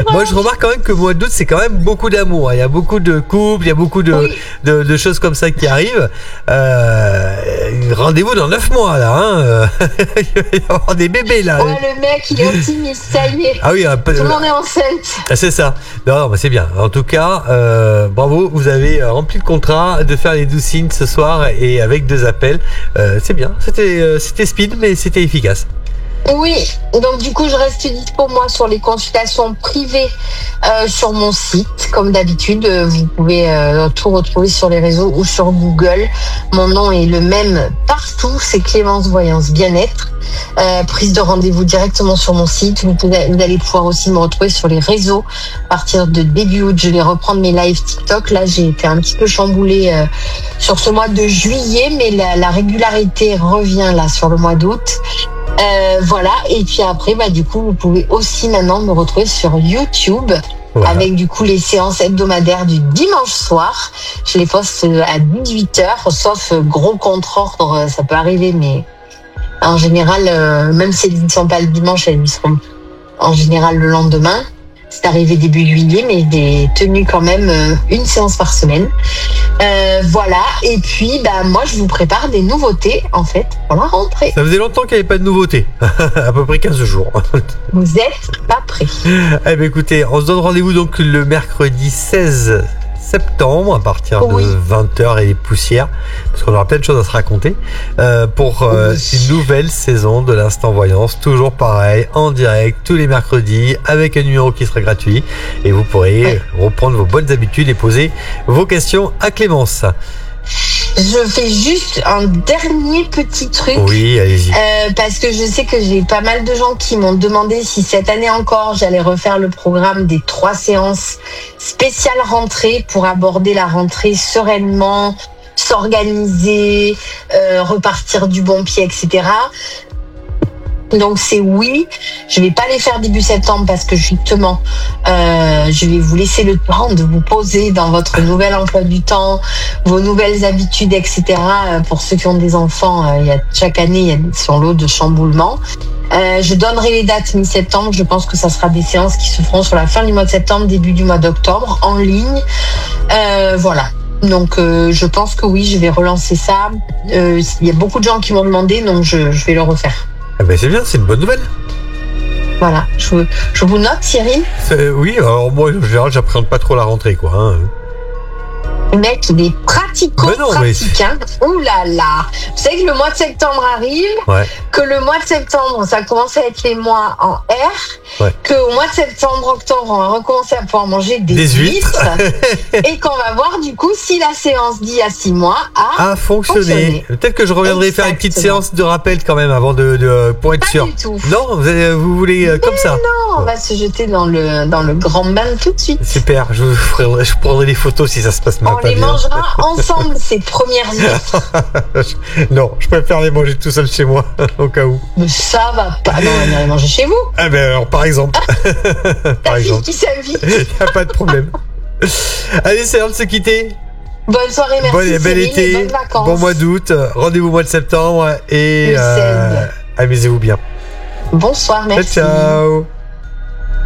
Moi, je remarque quand même que le mois d'août, c'est quand même beaucoup d'amour. Il y a beaucoup de couples, il y a beaucoup de choses comme ça qui arrivent. Rendez-vous dans 9 mois, là. Hein. Il va y avoir des bébés, là. Ouais, le mec, il est optimiste, ça y est. Ah oui, tout le monde est enceinte. C'est ça. Non, mais c'est bien. En tout cas, bravo, vous avez rempli le contrat de faire les 12 signes ce soir et avec 2 appels. C'est bien. C'était speed, mais c'était efficace. Oui, donc du coup je reste dispo moi sur les consultations privées sur mon site. Comme d'habitude, vous pouvez tout retrouver sur les réseaux ou sur Google. Mon nom est le même partout, c'est Clémence Voyance Bien-être. Prise de rendez-vous directement sur mon site. Vous allez pouvoir aussi me retrouver sur les réseaux. À partir de début août, je vais reprendre mes lives TikTok. Là, j'ai été un petit peu chamboulée sur ce mois de juillet, mais la régularité revient là sur le mois d'août. Voilà, et puis après, du coup, vous pouvez aussi maintenant me retrouver sur YouTube. Voilà. Avec du coup les séances hebdomadaires du dimanche soir. Je les poste à 18h, sauf gros contre-ordre, ça peut arriver, mais en général, même si elles ne sont pas le dimanche, elles seront en général le lendemain. C'est arrivé début juillet, mais j'ai tenu quand même une séance par semaine. Voilà, et puis moi je vous prépare des nouveautés en fait pour la rentrée. Ça faisait longtemps qu'il n'y avait pas de nouveautés, à peu près 15 jours. Vous êtes pas prêts. Eh bien écoutez, on se donne rendez-vous donc le mercredi 16 septembre à partir de 20h et les poussières, parce qu'on aura plein de choses à se raconter pour une nouvelle saison de l'Instant Voyance, toujours pareil, en direct tous les mercredis avec un numéro qui sera gratuit et vous pourrez reprendre vos bonnes habitudes et poser vos questions à Clémence. Je fais juste un dernier petit truc. Oui, allez-y. Parce que je sais que j'ai pas mal de gens qui m'ont demandé si cette année encore j'allais refaire le programme des 3 séances spéciales rentrée pour aborder la rentrée sereinement, s'organiser, repartir du bon pied, etc. Donc c'est oui, je vais pas les faire début septembre parce que justement, je vais vous laisser le temps de vous poser dans votre nouvel emploi du temps, vos nouvelles habitudes, etc. Pour ceux qui ont des enfants, chaque année il y a son lot de chamboulements. Je donnerai les dates mi-septembre. Je pense que ça sera des séances qui se feront sur la fin du mois de septembre, début du mois d'octobre, en ligne. Voilà. Donc je pense que oui, je vais relancer ça. Il y a beaucoup de gens qui m'ont demandé, donc je vais le refaire. Ah ben c'est bien, c'est une bonne nouvelle. Voilà, je vous note, Cyril. Oui, alors moi en général j'appréhende pas trop la rentrée quoi. Hein. Le mec, il est pratico-pratique. Hein. Ouh là là. Vous savez que le mois de septembre arrive, que le mois de septembre, ça commence à être les mois en R, qu'au mois de septembre, octobre, on va recommencer à pouvoir manger des huîtres et qu'on va voir du coup si la séance d'il y a 6 mois a fonctionné. Peut-être que je reviendrai faire une petite séance de rappel quand même avant pour être sûr. Pas du tout. Non, vous voulez comme ça. Non, on va se jeter dans le grand bain tout de suite. Super, je prendrai des photos si ça se passe mal. On les mangera ensemble ces premières huîtres. Non, je préfère les manger tout seul chez moi, au cas où. Mais ça va pas, non, on va les manger chez vous. Ah ben alors, par exemple. Ta fille qui s'invite. Il n'y a pas de problème. Allez, c'est l'heure de se quitter. Bonne soirée, merci bel été, bonnes vacances. Bon mois d'août, rendez-vous au mois de septembre et amusez-vous bien. Bonsoir, merci. Ciao.